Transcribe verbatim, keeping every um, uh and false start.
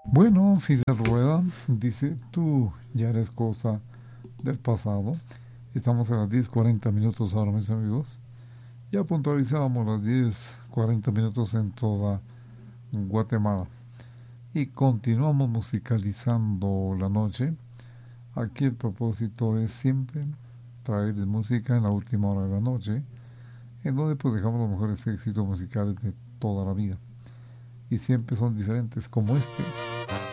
Bueno, Fidel Rueda dice, tú ya eres cosa del pasado. Estamos a las diez cuarenta minutos ahora, mis amigos. Ya puntualizamos las diez cuarenta minutos en toda Guatemala. Y continuamos musicalizando la noche. Aquí el propósito es siempre traerles música en la última hora de la noche, en donde pues dejamos los mejores éxitos musicales de toda la vida. Y siempre son diferentes, como este.